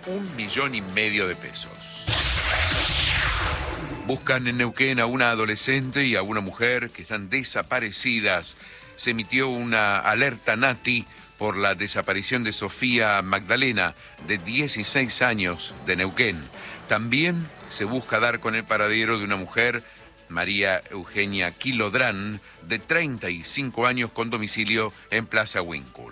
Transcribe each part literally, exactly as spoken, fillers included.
un millón y medio de pesos. Buscan en Neuquén a una adolescente y a una mujer que están desaparecidas. Se emitió una alerta Nati por la desaparición de Sofía Magdalena, de dieciséis años, de Neuquén. También se busca dar con el paradero de una mujer, María Eugenia Quilodrán, de treinta y cinco años, con domicilio en Plaza Winkle.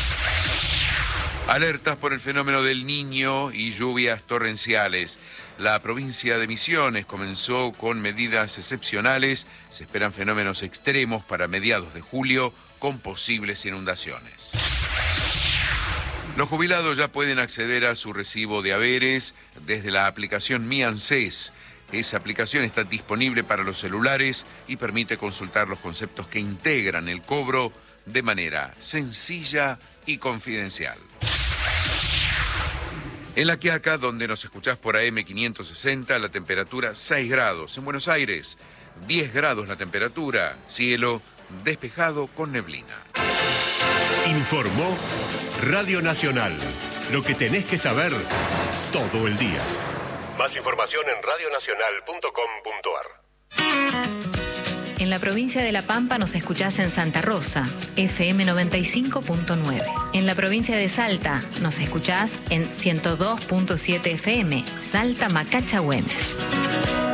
Alertas por el fenómeno del Niño y lluvias torrenciales. La provincia de Misiones comenzó con medidas excepcionales. Se esperan fenómenos extremos para mediados de julio con posibles inundaciones. Los jubilados ya pueden acceder a su recibo de haberes desde la aplicación Mi ANSES. Esa aplicación está disponible para los celulares y permite consultar los conceptos que integran el cobro de manera sencilla y confidencial. En La Quiaca, donde nos escuchás por A M quinientos sesenta, la temperatura seis grados. En Buenos Aires, diez grados la temperatura, cielo despejado con neblina. Informó Radio Nacional. Lo que tenés que saber todo el día. Más información en radio nacional punto com punto a r. En la provincia de La Pampa nos escuchás en Santa Rosa, F M noventa y cinco punto nueve. En la provincia de Salta nos escuchás en ciento dos punto siete F M, Salta Macacha Güemes.